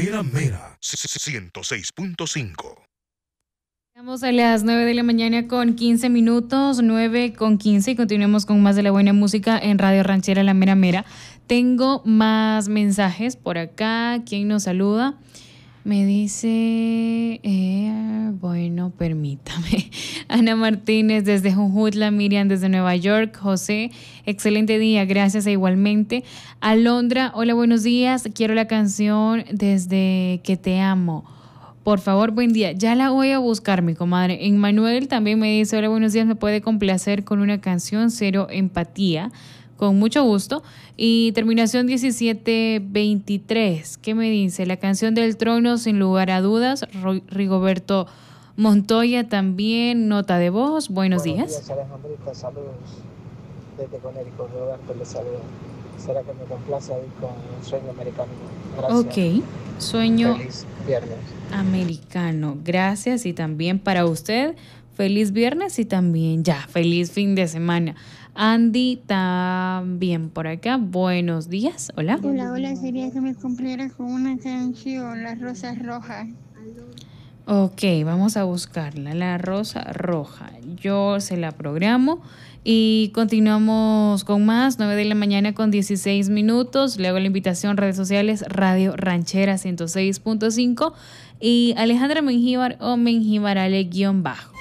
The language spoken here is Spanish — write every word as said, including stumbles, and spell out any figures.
Mera Mera ciento seis punto cinco. Estamos a las nueve de la mañana con quince minutos, nueve con quince, y continuamos con más de la buena música en Radio Ranchera La Mera Mera. Tengo más mensajes por acá. ¿Quién nos saluda? Me dice, eh, bueno, permítame. Ana Martínez desde Jujutla, Miriam desde Nueva York, José, excelente día, gracias e igualmente. Alondra, hola, buenos días, quiero la canción Desde que te amo. Por favor, buen día. Ya la voy a buscar, mi comadre. Emmanuel también me dice, hola, buenos días, me puede complacer con una canción, Cero Empatía. Con mucho gusto. Y terminación diecisiete veintitrés. ¿Qué me dice? La canción del trono, sin lugar a dudas. Rigoberto Montoya también. Nota de voz. Buenos, Buenos días. Buenos días, Alejandrita. Saludos desde Conérico. Roberto le saluda. ¿Será que me complace ahí con Sueño Americano? Gracias. Ok. Sueño Feliz viernes. Americano. Gracias. Y también para usted, feliz viernes y también ya, feliz fin de semana. Andy también por acá. Buenos días. Hola. Hola, hola. Sería que me cumplieras con una canción, Las Rosas Rojas. Ok, vamos a buscarla. La Rosa Roja. Yo se la programo y continuamos con más. nueve de la mañana con dieciséis minutos. Le hago la invitación, redes sociales, Radio Ranchera ciento seis punto cinco y Alejandra Mengíbar o Mengíbarale guión bajo.